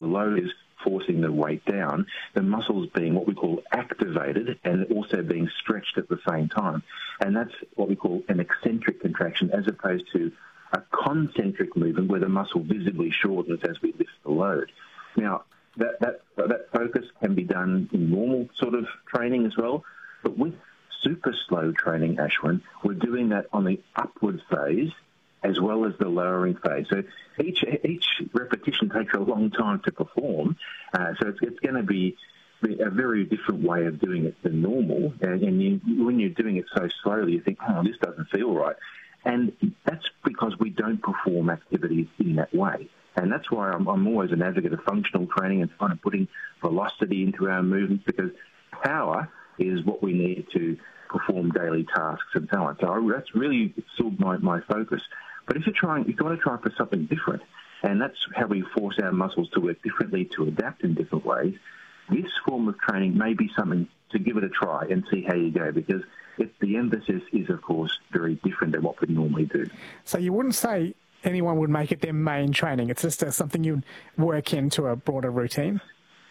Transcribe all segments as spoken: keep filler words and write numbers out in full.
load is forcing the weight down, the muscles being what we call activated and also being stretched at the same time. And that's what we call an eccentric contraction as opposed to a concentric movement where the muscle visibly shortens as we lift the load. Now, that, that, that focus can be done in normal sort of training as well, but with super slow training, Ashwin, we're doing that on the upward phase as well as the lowering phase. So each each repetition takes a long time to perform, uh, so it's, it's going to be a very different way of doing it than normal. And, and you, when you're doing it so slowly, you think, oh, this doesn't feel right. And that's because we don't perform activities in that way. And that's why I'm, I'm always an advocate of functional training and kind of putting velocity into our movements, because power is what we need to perform daily tasks and so on. So I, that's really still my, my focus. But if you're trying, you've got to try for something different. And that's how we force our muscles to work differently, to adapt in different ways. This form of training may be something to give it a try and see how you go, because it's, the emphasis is, of course, very different than what we normally do. So you wouldn't say anyone would make it their main training. It's just uh, something you'd work into a broader routine?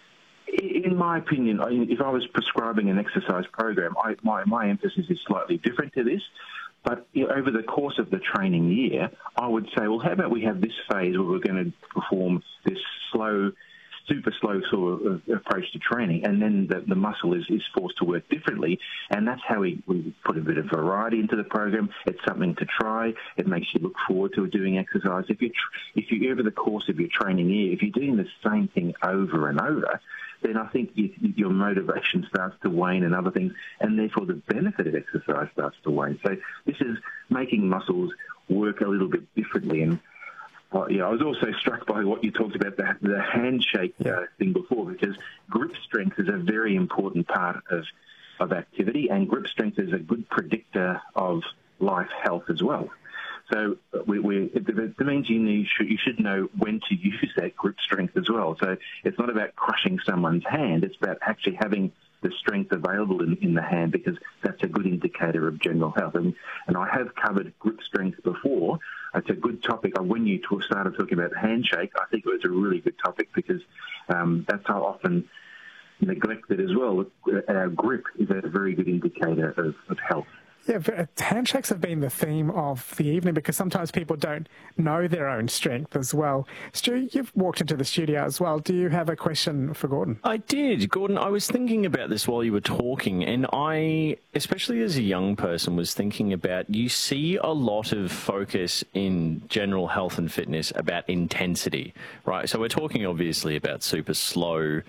In my opinion, if I was prescribing an exercise program, I, my, my emphasis is slightly different to this. But you know, over the course of the training year, I would say, well, how about we have this phase where we're going to perform this slow, super slow sort of approach to training, and then the, the muscle is, is forced to work differently, and that's how we, we put a bit of variety into the program. It's something to try. It makes you look forward to doing exercise. If you, if you over the course of your training year, if you're doing the same thing over and over, then I think you, your motivation starts to wane and other things, and therefore the benefit of exercise starts to wane. So this is making muscles work a little bit differently. And uh, yeah, I was also struck by what you talked about, the, the handshake uh, thing before, because grip strength is a very important part of, of activity, and grip strength is a good predictor of life health as well. So we, we, it, it means you, need, you should know when to use that grip strength as well. So it's not about crushing someone's hand. It's about actually having the strength available in, in the hand, because that's a good indicator of general health. And, and I have covered grip strength before. It's a good topic. When you talk, started talking about handshake, I think it was a really good topic, because um, that's how often neglected as well. Our grip is a very good indicator of, of health. Yeah, handshakes have been the theme of the evening, because sometimes people don't know their own strength as well. Stu, you've walked into the studio as well. Do you have a question for Gordon? I did. Gordon, I was thinking about this while you were talking, and I, especially as a young person, was thinking about, you see a lot of focus in general health and fitness about intensity, right? So we're talking obviously about super slow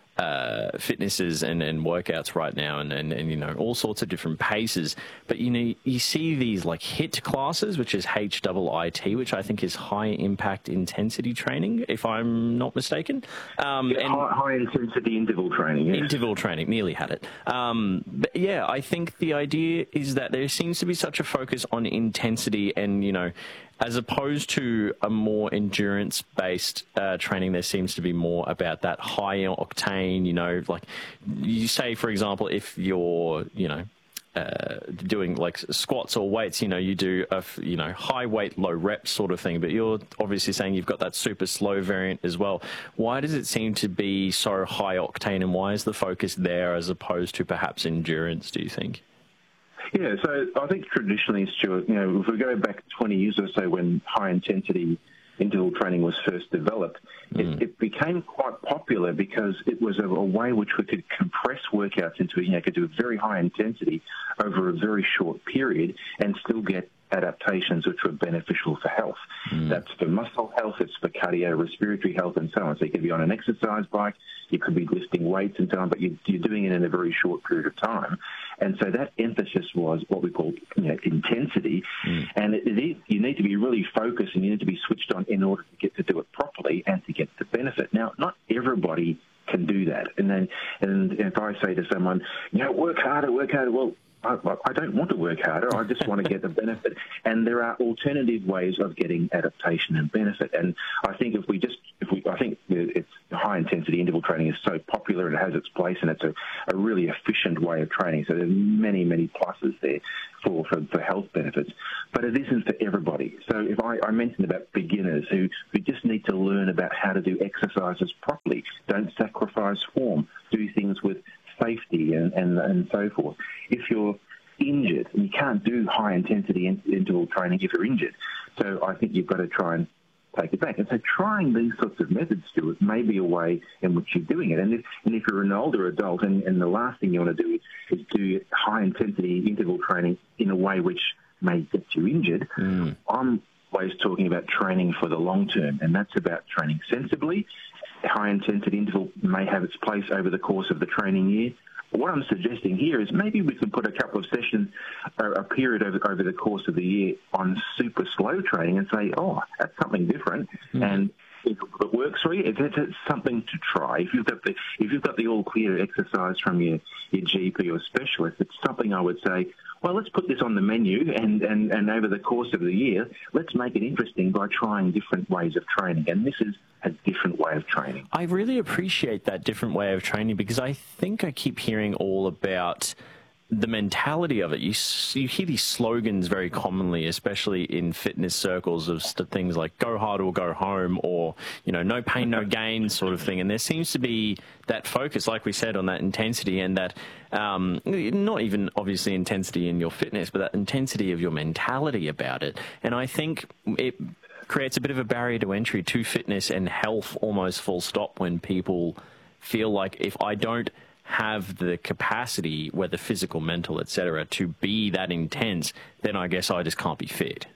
uh, fitnesses and, and workouts right now, and, and, and, you know, all sorts of different paces. But, you know, you see these like HIIT classes, which is H I I T, which I think is high impact intensity training, if I'm not mistaken. Um, yeah, and high, high intensity interval training. Yes. Interval training, nearly had it. Um, but yeah, I think the idea is that there seems to be such a focus on intensity, and, you know, as opposed to a more endurance-based uh, training, there seems to be more about that high octane, you know, like you say, for example, if you're, you know, uh, doing like squats or weights, you know, you do a, you know, high weight, low reps sort of thing, but you're obviously saying you've got that super slow variant as well. Why does it seem to be so high octane, and why is the focus there as opposed to perhaps endurance, do you think? Yeah, so I think traditionally, Stuart, you know, if we go back twenty years or so when high-intensity interval training was first developed, mm. it, it became quite popular because it was a, a way which we could compress workouts into, you know, could do very high intensity over a very short period and still get adaptations which were beneficial for health. Mm. That's for muscle health, it's for cardiorespiratory health and so on. So you could be on an exercise bike, you could be lifting weights and so on, but you, you're doing it in a very short period of time. And so that emphasis was what we call, you know, intensity. Mm. And it, it is, you need to be really focused, and you need to be switched on in order to get to do it properly and to get the benefit. Now, not everybody can do that. And then, and if I say to someone, you know, work harder, work harder, well, I, I don't want to work harder. I just want to get the benefit. And there are alternative ways of getting adaptation and benefit. And I think if we just, if we, I think it's high intensity interval training is so popular and it has its place, and it's a, a really efficient way of training. So there's many, many pluses there for, for, for health benefits. But it isn't for everybody. So if I, I mentioned about beginners who, who just need to learn about how to do exercises properly. Don't sacrifice form. Do things with safety and, and, and so forth. If you're injured, and you can't do high-intensity interval training if you're injured. So I think you've got to try and take it back. And so trying these sorts of methods, Stuart, may be a way in which you're doing it. And if, and if you're an older adult and, and the last thing you want to do is do high-intensity interval training in a way which may get you injured, mm. I'm always talking about training for the long term, and that's about training sensibly. High-intensity interval may have its place over the course of the training year. What I'm suggesting here is maybe we can put a couple of sessions, a period over, over the course of the year on super slow training and say, oh, that's something different. Mm. And if it works for you, it's, it's something to try. If you've got the, if you've got the all clear exercise from your, your G P or specialist, it's something I would say, well, let's put this on the menu and, and, and over the course of the year, let's make it interesting by trying different ways of training. And this is a different way of training. I really appreciate that different way of training because I think I keep hearing all about the mentality of it. You, you hear these slogans very commonly, especially in fitness circles, of st- things like go hard or go home, or, you know, no pain, no gain sort of thing. And there seems to be that focus, like we said, on that intensity and that, um, not even obviously intensity in your fitness, but that intensity of your mentality about it. And I think it creates a bit of a barrier to entry to fitness and health, almost full stop, when people feel like if I don't have the capacity, whether physical, mental, et cetera, to be that intense, then I guess I just can't be fit.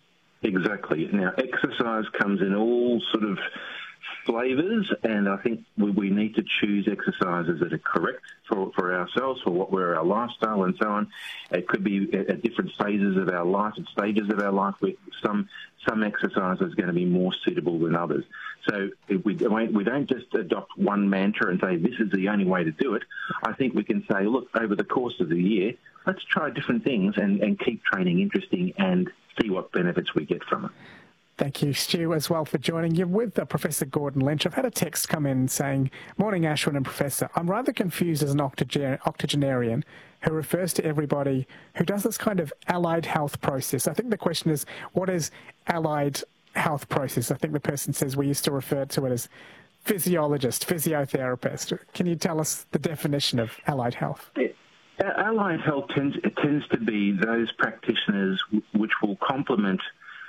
Exactly. Now, exercise comes in all sort of flavours, and I think we, we need to choose exercises that are correct for, for ourselves, for what we're our lifestyle and so on. It could be at, at different phases of our life, at stages of our life, where some some exercise is going to be more suitable than others. So if we, we don't just adopt one mantra and say this is the only way to do it. I think we can say, look, over the course of the year, let's try different things and, and keep training interesting and see what benefits we get from it. Thank you, Stu, as well, for joining you with uh, Professor Gordon Lynch. I've had a text come in saying, morning, Ashwin and Professor. I'm rather confused as an octogen- octogenarian who refers to everybody who does this kind of allied health process. I think the question is, what is allied health process? I think the person says we used to refer to it as physiologist, physiotherapist. Can you tell us the definition of allied health? Yeah. Allied health tends, it tends to be those practitioners which will complement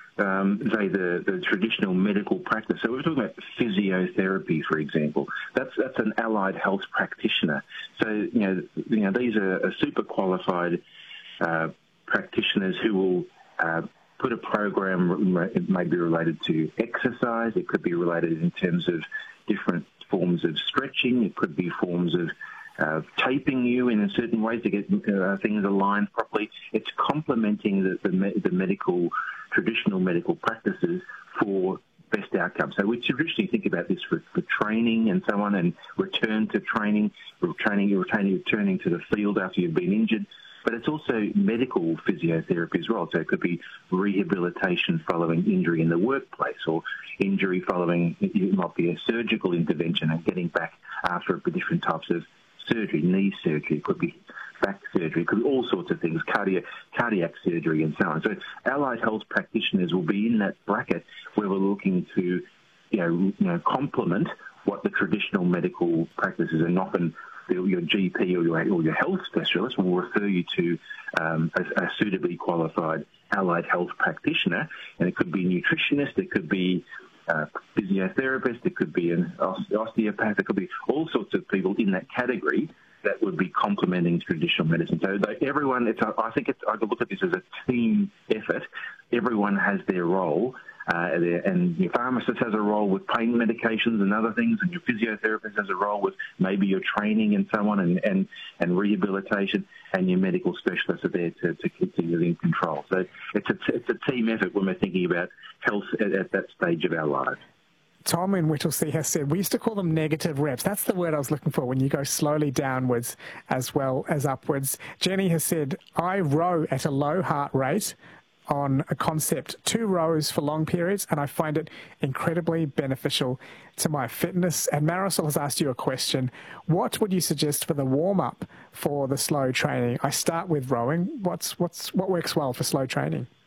Um, say the, the traditional medical practice. So we're talking about physiotherapy, for example. That's that's an allied health practitioner. So you know, you know these are, are super qualified uh, practitioners who will uh, put a program. It may be related to exercise. It could be related in terms of different forms of stretching. It could be forms of Uh, taping you in a certain way to get uh, things aligned properly. It's complementing the, the, me- the medical, traditional medical practices for best outcomes. So we traditionally think about this for, for training and so on, and return to training, training, returning, returning to the field after you've been injured. But it's also medical physiotherapy as well. So it could be rehabilitation following injury in the workplace, or injury following, it might be a surgical intervention and getting back after different types of surgery, knee surgery, it could be back surgery, it could be all sorts of things, cardiac, cardiac surgery and so on. So allied health practitioners will be in that bracket where we're looking to, you know, you know complement what the traditional medical practices, and often your G P or your, or your health specialist will refer you to um, a, a suitably qualified allied health practitioner, and it could be a nutritionist, it could be Uh, physiotherapist, it could be an osteopath, it could be all sorts of people in that category that would be complementing traditional medicine. So everyone, it's a, I think it's, I could look at this as a team effort. Everyone has their role, uh, and your pharmacist has a role with pain medications and other things, and your physiotherapist has a role with maybe your training and so on, and, and, and rehabilitation, and your medical specialists are there to, to keep things in control. So it's a, it's a team effort when we're thinking about health at, at that stage of our lives. Tom in Whittlesea has said, we used to call them negative reps. That's the word I was looking for, when you go slowly downwards as well as upwards. Jenny has said, I row at a low heart rate on a concept, two rows for long periods, and I find it incredibly beneficial to my fitness. And Marisol has asked you a question. What would you suggest for the warm-up for the slow training? I start with rowing. What's what's what works well for slow training?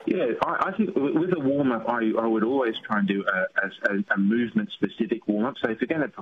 Yeah, I, I think with a warm-up, I, I would always try and do a, a, a movement-specific warm-up. So if you're going to